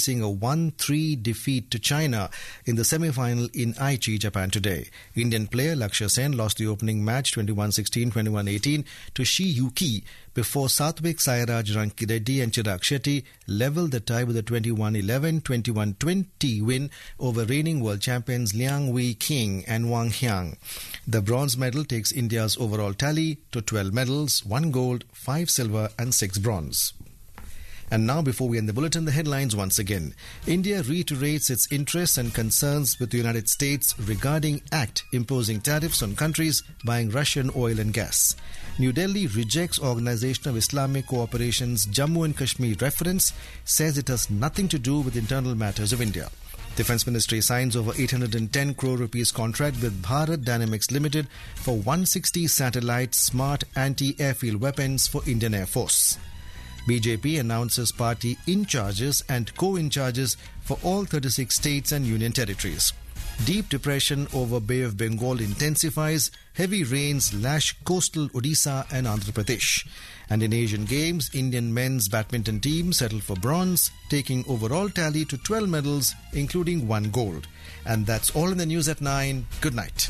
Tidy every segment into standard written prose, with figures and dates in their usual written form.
facing a 1-3 defeat to China in the semi-final in Aichi, Japan today. Indian player Lakshya Sen lost the opening match 21-16, 21-18 to Shi Yuki before Satvik Sairaj, Ranki Reddy and Chirag Shetty levelled the tie with a 21-11, 21-20 win over reigning world champions Liang Wei King and Wang Hyang. The bronze medal takes India's overall tally to 12 medals, 1 gold, 5 silver and 6 bronze. And now, before we end the bulletin, the headlines once again. India reiterates its interests and concerns with the United States regarding Act imposing tariffs on countries buying Russian oil and gas. New Delhi rejects Organisation of Islamic Cooperation's Jammu and Kashmir reference, says it has nothing to do with internal matters of India. Defence Ministry signs over 810 crore rupees contract with Bharat Dynamics Limited for 160 satellite smart anti-airfield weapons for Indian Air Force. BJP announces party in-charges and co-in-charges for all 36 states and union territories. Deep depression over Bay of Bengal intensifies. Heavy rains lash coastal Odisha and Andhra Pradesh. And in Asian Games, Indian men's badminton team settled for bronze, taking overall tally to 12 medals, including 1 gold. And that's all in the news at 9. Good night.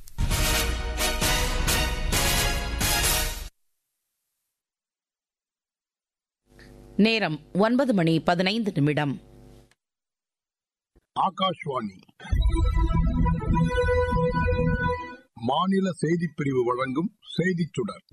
நேரம் 9:15. ஆகாஷ்வாணி மாநில செய்திப் பிரிவு வழங்கும் செய்திச் சுடர்.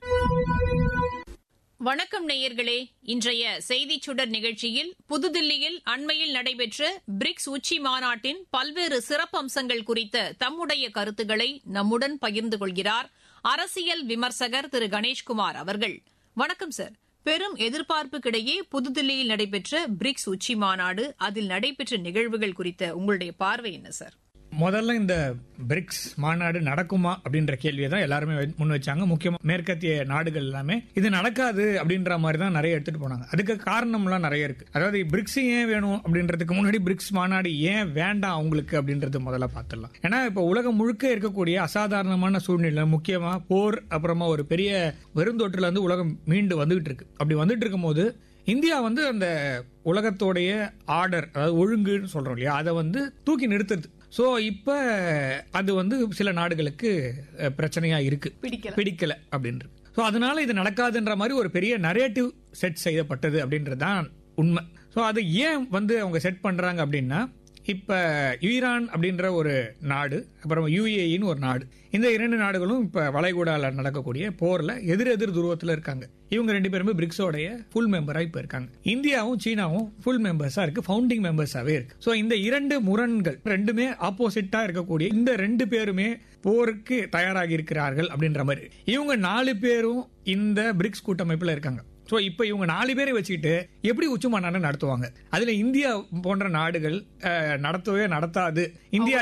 வணக்கம் நேயர்களே. இன்றைய செய்திச் சுடர் நிகழ்ச்சியில் புதுதில்லியில் அண்மையில் நடைபெற்ற பிரிக்ஸ் உச்சி மாநாட்டின் பல்வேறு சிறப்பம்சங்கள் குறித்த தம்முடைய கருத்துக்களை நம்முடன் பகிர்ந்து கொள்கிறார் அரசியல் விமர்சகர் திரு கணேஷ்குமார் அவர்கள். வணக்கம் சார். பெரும் எதிர்பார்ப்புக்கிடையே புதுதில்லியில் நடைபெற்ற பிரிக்ஸ் உச்சி மாநாடு, அதில் நடைபெற்ற நிகழ்வுகள் குறித்த உங்களுடைய பார்வை என்ன சார்? முதல்ல இந்த பிரிக்ஸ் மாநாடு நடக்குமா அப்படின்ற கேள்வியை தான் எல்லாருமே முன் வச்சாங்க. முக்கியமா மேற்கத்திய நாடுகள் எல்லாமே இது நடக்காது அப்படின்ற மாதிரி தான் நிறைய எடுத்துட்டு போனாங்க. அதுக்கு காரணம்லாம் நிறைய இருக்கு. அதாவது பிரிக்ஸ் ஏன் வேணும் அப்படின்றதுக்கு முன்னாடி பிரிக்ஸ் மாநாடு ஏன் வேண்டாம் அவங்களுக்கு அப்படின்றது முதல்ல பார்த்துடலாம். ஏன்னா இப்ப உலகம் முழுக்க இருக்கக்கூடிய அசாதாரணமான சூழ்நிலை, முக்கியமா போர், அப்புறமா ஒரு பெரிய பெருந்தொற்றுல இருந்து உலகம் மீண்டு வந்துகிட்டு இருக்கு. அப்படி வந்துட்டு இருக்கும் போது இந்தியா அந்த உலகத்தோடைய ஆர்டர், அதாவது ஒழுங்குன்னு சொல்றோம் இல்லையா, அதை தூக்கி நிறுத்துறது. சோ இப்ப அது சில நாடுகளுக்கு பிரச்சனையா இருக்கு, பிடிக்கல அப்படின்றது. சோ அதனால இது நடக்காதுன்ற மாதிரி ஒரு பெரிய நரேட்டிவ் செட் செய்யப்பட்டது அப்படின்றதுதான் உண்மை. சோ அது ஏன் அவங்க செட் பண்றாங்க அப்படின்னா, இப்ப ஈரான் அப்படின்ற ஒரு நாடு, அப்புறம் யுஏஇன்னு ஒரு நாடு, இந்த 2 நாடுகளும் இப்ப வளைகுடால நடக்கக்கூடிய போர்ல எதிர் துருவத்துல இருக்காங்க. இவங்க 2 பேருமே பிரிக்ஸோடைய ஃபுல் மெம்பரா இப்ப இருக்காங்க. இந்தியாவும் சீனாவும் ஃபுல் மெம்பர்ஸா இருக்கு, ஃபவுண்டிங் மெம்பர்ஸாவே இருக்கு. சோ இந்த 2 முரண்கள், ரெண்டுமே ஆப்போசிட்டா இருக்கக்கூடிய இந்த 2 பேருமே போருக்கு தயாராகி இருக்கிறார்கள் அப்படின்ற மாதிரி. இவங்க 4 பேரும் இந்த பிரிக்ஸ் கூட்டமைப்புல இருக்காங்க. சோ இப்ப இவங்க 4 பேரை வச்சுக்கிட்டு எப்படி உச்சி மாநாடு நடத்துவாங்க? அதுல இந்தியா போன்ற நாடுகள் நடத்தாது, இந்தியா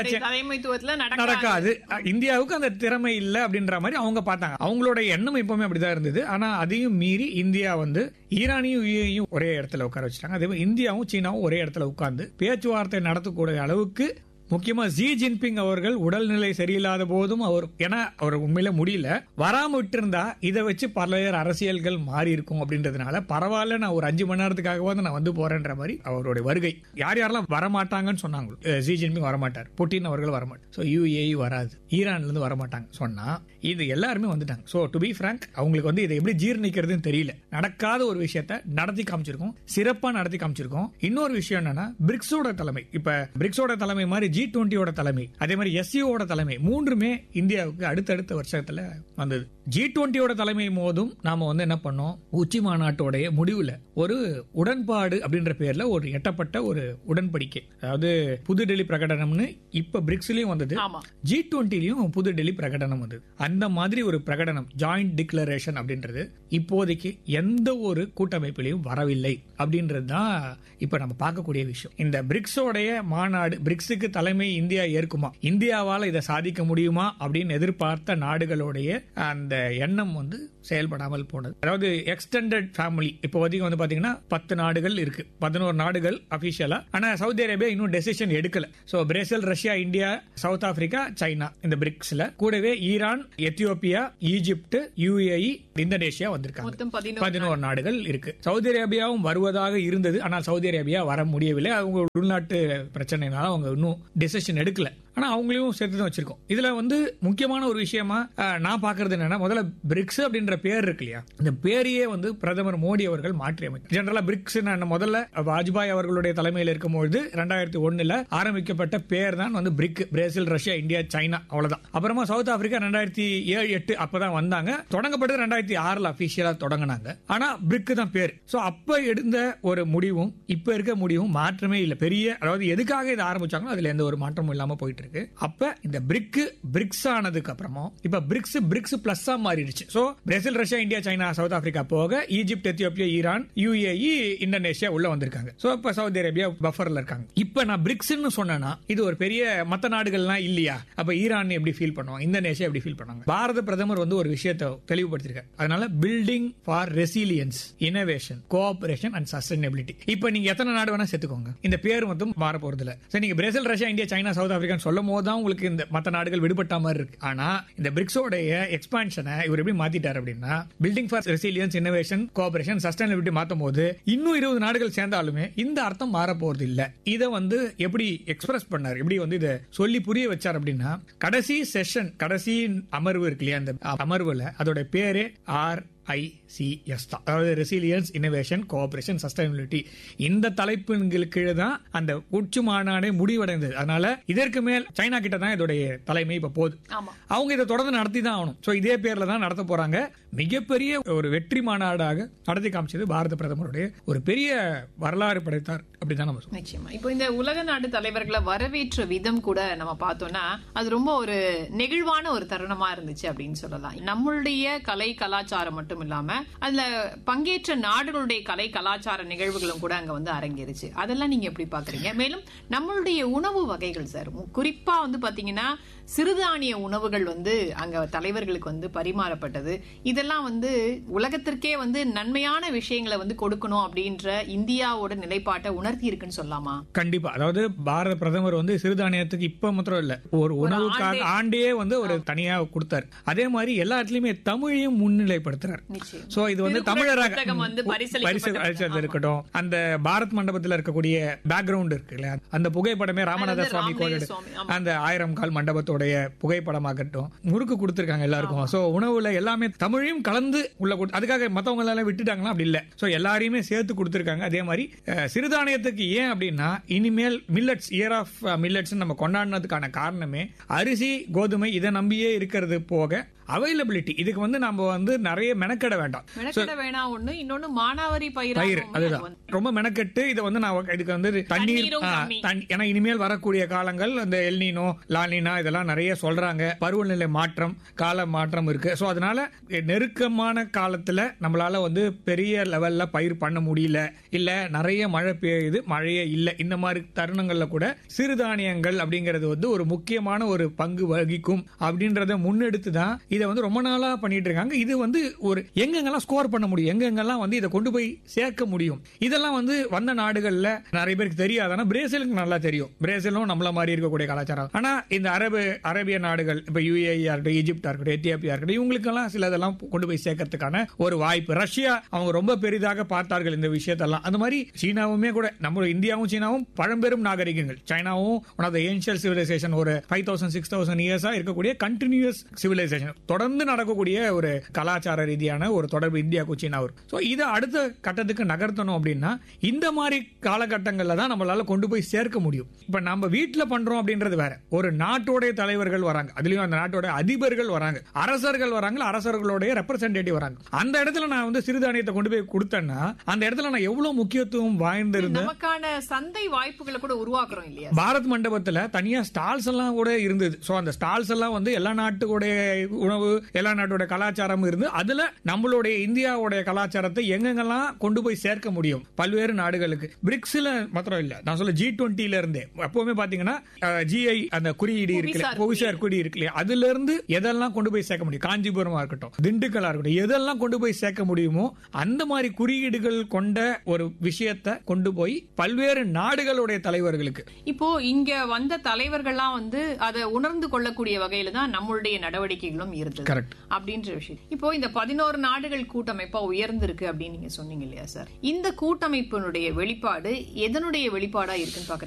நடக்காது, இந்தியாவுக்கு அந்த திறமை இல்ல அப்படின்ற மாதிரி அவங்க பார்த்தாங்க. அவங்களோட எண்ணம் எப்பவுமே அப்படிதான் இருந்தது. ஆனா அதையும் மீறி இந்தியா ஈரானையும் யுஏஇயும் ஒரே இடத்துல உட்கார வச்சுட்டாங்க. அதே மாதிரி இந்தியாவும் சீனாவும் ஒரே இடத்துல உட்கார்ந்து பேச்சுவார்த்தை நடத்தக்கூடிய அளவுக்கு, முக்கியமா ஜி ஜின்பிங் அவர்கள் உடல்நிலை சரியில்லாத போதும் அவர் உண்மையில முடியல, வராம விட்டு இருந்தா இதை வச்சு பல்வேறு அரசியல்கள் மாறி இருக்கும் அப்படின்றதுனால பரவாயில்ல, நான் ஒரு 5 மணி நேரத்துக்காக நான் போறேன்ற மாதிரி அவருடைய வருகை. யாரெல்லாம் வரமாட்டாங்கன்னு சொன்னாங்க, ஜி ஜின்பிங் வரமாட்டார், புட்டின் அவர்கள் வரமாட்டார், சோ யுஏஇ வராது, ஈரான்ல இருந்து வரமாட்டாங்க சொன்னா இது எல்லாருமே வந்துட்டாங்க. சோ டு பி பிராங்க், அவங்களுக்கு இதை எப்படி ஜீர்ணிக்கிறதுன்னு தெரியல. நடக்காத ஒரு விஷயத்த நடத்தி காமிச்சிருக்கோம், சிறப்பா நடத்தி காமிச்சிருக்கோம். இன்னொரு விஷயம் என்னன்னா, பிரிக்ஸோட தலைமை, இப்ப பிரிக்ஸோட தலைமை மாதிரி G20 தலைமை, அதே மாதிரி SCO தலைமை, 3மே இந்தியாவுக்கு அடுத்தடுத்த வருஷத்துல வந்தது. G20 தலைமை போதும் நாம என்ன பண்ணோம், உச்சி மாநாட்டோடைய முடிவுல ஒரு உடன்பாடு அப்படின்ற பேர்ல ஒரு எட்டப்பட்ட ஒரு உடன்படிக்கை, அதாவது புதுடெல்லி பிரகடனம்னு இப்ப பிரிக்ஸ்லயும் வந்தது, G20லயும் புதுடெல்லி பிரகடனம் வந்தது. அந்த மாதிரி ஒரு பிரகடனம், ஜாயிண்ட் டிக்ளரேஷன் அப்படின்றது இப்போதைக்கு எந்த ஒரு கூட்டமைப்பிலையும் வரவில்லை அப்படின்றதுதான் இப்ப நம்ம பார்க்கக்கூடிய விஷயம். இந்த பிரிக்ஸோடைய மாநாடு, பிரிக்ஸுக்கு தலைமை இந்தியா ஏற்குமா, இந்தியாவால இதை சாதிக்க முடியுமா அப்படின்னு எதிர்பார்த்த நாடுகளுடைய அந்த எண்ணம் செயல்படாமல் போனது. அதாவது எக்ஸ்டெண்டட் ஃபேமிலி இப்போதைக்கு வந்து பாத்தீங்கன்னா 10 நாடுகள் இருக்கு, 11 நாடுகள் அபிஷியலா. ஆனா சவுதி அரேபியா இன்னும் டெசிஷன் எடுக்கல. So Brazil, Russia, India, south Africa, China இந்த பிரிக்ஸ்ல கூடவே Iran, Ethiopia, Egypt, UAE, Indonesia வந்திருக்காங்க. 11 நாடுகள் இருக்கு. சவுதி அரேபியாவும் வருவதாக இருந்தது, ஆனால் சவுதி அரேபியா வர முடியவில்லை. அவங்க உள்நாட்டு பிரச்சனைனால அவங்க இன்னும் டெசிஷன் எடுக்கல. ஆனா அவங்களையும் சேர்த்து தான் வச்சிருக்கோம். இதுல வந்து முக்கியமான ஒரு விஷயமா நான் பாக்குறது என்னன்னா, முதல்ல பிரிக்ஸ் அப்படின்ற பேர் இருக்கு இல்லையா, இந்த பேரையே வந்து பிரதமர் மோடி அவர்கள் மாற்றி அமைத்தார். ஜெனரலா பிரிக்ஸ் முதல்ல வாஜ்பாய் அவர்களுடைய தலைமையில் இருக்கும்போது 2001 ஆரம்பிக்கப்பட்ட பேர் தான் வந்து பிரிக், பிரேசில், ரஷ்யா, இந்தியா, சைனா, அவ்வளவுதான். அப்புறமா சவுத் ஆப்பிரிக்கா 2007-8 அப்பதான் வந்தாங்க. தொடங்கப்பட்டது 2006 அபிஷியலா தொடங்கினாங்க. ஆனா பிரிக் தான் பேர். சோ அப்ப எடுத்த ஒரு முடிவும் இப்ப இருக்க முடிவும் மாற்றமே இல்ல. பெரிய, அதாவது எதுக்காக இதை ஆரம்பிச்சாங்களோ அதுல எந்த ஒரு மாற்றமும் இல்லாம போயிட்டு இருக்கு. அப்ப இந்த பிரிக்ஸ் ஆனதுக்கு அப்புறமா இப்ப பிரிக்ஸ் பிளஸ் மாறிடுச்சு. So Brazil, Russia, India, China, south Africa போக Egypt, Ethiopia, Iran, UAE, Indonesia உள்ள வந்திருக்காங்க. சோ இப்ப சவுதி அரேபியா பஃபர்ல இருக்காங்க. இப்ப நான் பிரிக்ஸ்னு சொன்னா இது ஒரு பெரிய மத்த நாடுகள்லாம் இல்லையா, அப்ப ஈரான் எப்படி ஃபீல் பண்ணுவாங்க, இந்தோனேஷியா எப்படி ஃபீல் பண்ணுவாங்க. பாரத பிரதமர் வந்து ஒரு விஷயத்தை தெளிவுபடுத்திருக்காரு. அதனால building for resilience, innovation, cooperation and sustainability. இப்ப நீங்க எத்தனை நாடு வேணா சேர்த்துக்கோங்க, இந்த பேர் மட்டும் மாற போறது இல்ல. சரி, நீங்க Brazil, Russia, India, China, south Africa சொல்லும் போது தான் உங்களுக்கு இந்த மத்த நாடுகள் விடுபட்ட மாதிரி இருக்கு. ஆனா இந்த பிரிக்ஸோடைய எக்ஸ்பான்ஷனை இவர் எப்படி மாத்திட்டார் அப்படின்னா, building for resilience, innovation, cooperation, sustainability மாத்தும் போது இன்னும் 20 நாடுகள் சேர்ந்தாலுமே இந்த அர்த்தம் மாற போறது இல்ல. இதை வந்து எப்படி எக்ஸ்பிரஸ் பண்ணார், எப்படி வந்து இதை சொல்லி புரிய வச்சார் அப்படின்னா, கடைசி செஷன், கடைசி அமர்வு இருக்கு இல்லையா, அந்த அமர்வுல அதோட பேரே RICS தான். அதாவது ரெசிலியன்ஸ், இனோவேஷன், கோஆபரேஷன், சஸ்டைனபிலிட்டி. இந்த தலைப்பின்களுக்கு கீழே தான் அந்த உச்சி மாநாடே முடிவடைந்தது. அதனால இதற்கு மேல் சைனா கிட்ட தான் இதோடைய தலைமை இப்ப போகுது. அவங்க இதை தொடர்ந்து நடத்தி தான் ஆகணும். சோ இதே பேர்ல தான் நடத்த போறாங்க. மிகப்பெரிய ஒரு வெற்றி மாநாடாக நடத்தி காமிச்சது பாரத பிரதமருடைய ஒரு பெரிய வரலாறு படைத்தார் அப்படிதான் நம்ம சொல்றோம். நிச்சயமா. இப்போ இந்த உலக நாடு தலைவர்களை வரவேற்ற விதம் கூட நம்ம பார்த்தோம்னா அது ரொம்ப ஒரு நெகிழ்வான ஒரு தருணமா இருந்துச்சு அப்படின்னு சொல்லலாம். நம்மளுடைய கலை கலாச்சாரம் மட்டும் இல்லாம அதுல பங்கேற்ற நாடுகளுடைய கலை கலாச்சார நிகழ்வுகளும் கூட அங்க வந்து அரங்கேறிச்சு. அதெல்லாம் நீங்க எப்படி பாக்குறீங்க? மேலும் நம்மளுடைய உணவு வகைகள் சார், குறிப்பா வந்து பாத்தீங்கன்னா சிறுதானிய உணவுகள் வந்து அங்க தலைவர்களுக்கு வந்து பரிமாறப்பட்டது. இதெல்லாம் வந்து உலகத்திற்கே வந்து நன்மையான விஷயங்களை வந்து கொடுக்கணும் அப்படின்ற இந்தியாவோட நிலைப்பாட்டை உணர்த்தி இருக்குன்னு சொல்லலாமா? கண்டிப்பா. அதாவது பாரத பிரதமர் வந்து சிறுதானியத்துக்கு இப்ப மாத்திரம் இல்ல, ஒரு உணவுக்காக ஆண்டே வந்து ஒரு தனியா கொடுத்தார். அதே மாதிரி எல்லா இடத்துலயுமே தமிழையும் முன்னிலைப்படுத்துறார். சோ இது வந்து தமிழராக இருக்கட்டும், அந்த பாரத் மண்டபத்தில் இருக்கக்கூடிய பேக்ரவுண்ட் இருக்கு இல்லையா, அந்த புகைப்படமே ராமநாத சுவாமி கோயில், அந்த 1000 கால் மண்டபத்தோட புகைப்படமாகட்டும் முறுக்கு கொடுத்திருக்காங்க எல்லாருக்கும். சோ உணவுல எல்லாமே தமிழையும் கலந்து உள்ள, அதுக்காக மத்தவங்க எல்லாம் விட்டுட்டாங்களா அப்படி இல்ல. சோ எல்லாரையுமே சேர்த்து கொடுத்திருக்காங்க. அதே மாதிரி சிறுதானியத்துக்கு ஏன் அப்படின்னா, இனிமேல் மில்லட்ஸ், இயர் ஆஃப் மில்லட்ஸ் நம்ம கொண்டாடினதுக்கான காரணமே அரிசி, கோதுமை இதை நம்பியே இருக்கிறது போக அவைலபிலிட்டி. இதுக்கு வந்து நம்ம வந்து நிறைய மெனக்கெட வேண்டாம். ஒண்ணு, இன்னொன்னு மானாவாரி பயிர். அதுதான் ரொம்ப மெனக்கெட்டு இதை வந்து நான் இதுக்கு வந்து தண்ணீர், ஏன்னா இனிமேல் வரக்கூடிய காலங்கள் அந்த எல்னினோ, லானினா இதெல்லாம் நிறைய சொல்றாங்க. பருவநிலை மாற்றம், கால மாற்றம் இருக்கு. சோ அதனால நெருக்கமான காலத்துல நம்மளால வந்து பெரிய லெவல்ல பயிர் பண்ண முடியல, இல்ல நிறைய மழை பெய்யுது, மழையே இல்ல, இந்த மாதிரி தருணங்கள்ல கூட சிறுதானியங்கள் அப்படிங்கிறது வந்து ஒரு முக்கியமான ஒரு பங்கு வகிக்கும் அப்படின்றத முன்னெடுத்து தான் இதை வந்து ரொம்ப நாளா பண்ணிட்டு இருக்காங்க. இது வந்து ஒரு எங்கெங்கெல்லாம் ஸ்கோர் பண்ண முடியும், எங்கெங்கெல்லாம் வந்து இதை கொண்டு போய் சேர்க்க முடியும், இதெல்லாம் வந்து வந்த நாடுகள்ல நிறைய பேருக்கு தெரியாதுன்னா பிரேசிலுக்கு நல்லா தெரியும். பிரேசிலும் நம்மள மாதிரி இருக்கக்கூடிய கலாச்சாரம். ஆனா இந்த அரேபிய நாடுகள், இப்ப யுஏஇ இருக்கட்டும், ஈஜிப்டா இருக்கட்டும், எத்தியோப்பியா இருக்கட்டும், இவங்களுக்கெல்லாம் சில இதெல்லாம் கொண்டு போய் சேர்க்கறதுக்கான ஒரு வாய்ப்பு. ரஷ்யா அவங்க ரொம்ப பெரிதாக பார்த்தார்கள் இந்த விஷயத்தெல்லாம். அந்த மாதிரி சீனாவுமே கூட, நம்ம இந்தியாவும் சீனாவும் பழம்பெரும் நாகரிகங்கள். சைனாவும் one of the ancient civilisation, ஒரு 5000 6000 இயர்ஸா இருக்கக்கூடிய கண்டினியூஸ் சிவிலைசேஷன், தொடர்ந்து நடக்கக்கூடிய ஒரு கலாச்சார ரீதியான ஒரு தொடர்பு இந்தியாவுக்கு சீனாவுக்கு. சோ இதை அடுத்த கட்டத்துக்கு நகர்த்தணும் அப்படின்னா இந்த மாதிரி காலகட்டங்கள்ல தான் நம்மளால கொண்டு போய் சேர்க்க முடியும். இப்ப நம்ம வீட்டுல பண்றோம் அப்படின்றது வேற, ஒரு நாட்டோடைய தலைவர்கள் வராங்க, அதுலயும் அந்த நாட்டோட அதிபர்கள் வராங்க, அரசர்கள் வராங்க, அரசர்களுடைய ரெப்ரசன்டேட்டிவ் வராங்க. அந்த இடத்துல நான் வந்து சிறுதானியத்தை கொண்டு போய் கொடுத்தேன்னா அந்த இடத்துல நான் எவ்வளவு முக்கியத்துவம் வாய்ந்திருந்தேன். நமக்கான சந்தை வாய்ப்புகளை கூட உருவாக்குறோம் இல்லையா? பாரத் மண்டபத்துல தனியா ஸ்டால்ஸ் எல்லாம் கூட இருந்தது. சோ அந்த ஸ்டால்ஸ் எல்லாம் வந்து எல்லா நாட்டுடைய உணவு, எல்லா நாட்டோட கலாச்சாரமும் இருந்து அதுல நம்மளுடைய இந்தியாவுடைய கலாச்சாரத்தை எங்கெங்கெல்லாம் கொண்டு போய் சேர்க்க முடியும் பல்வேறு நாடுகளுக்கு. பிரிக்ஸ்ல மாத்திரம் இல்ல, நான் சொல்ல G20 இருந்தே எப்பவுமே பாத்தீங்கன்னா GI அந்த குறியீடு இருக்கு, புவிசார் குறியீடு இருக்கு இல்லையா, அதுல இருந்து எதெல்லாம் கொண்டு போய் சேர்க்க முடியும், காஞ்சிபுரமா இருக்கட்டும், திண்டுக்கலா இருக்கட்டும், எதெல்லாம் கொண்டு போய் சேர்க்க முடியுமோ அந்த மாதிரி குறியீடுகள் கொண்ட ஒரு விஷயத்தை கொண்டு போய் பல்வேறு நாடுகளுடைய தலைவர்களுக்கு. இப்போ இங்க வந்த தலைவர்கள்லாம் வந்து அதை உணர்ந்து கொள்ளக்கூடிய வகையில தான் நம்மளுடைய நடவடிக்கைகளும் இருந்தது. கரெக்ட் அப்படின்ற விஷயம். இப்போ இந்த 11 நாடுகள் கூட்டமைப்பா உயர்ந்திருக்கு அப்படின்னு நீங்க சொன்னீங்க இல்லையா சார்? இந்த கூட்டமைப்பினுடைய வெளிப்பாடு எதனுடைய வெளிப்பாடா இருக்குன்னு பாக்குறீங்க?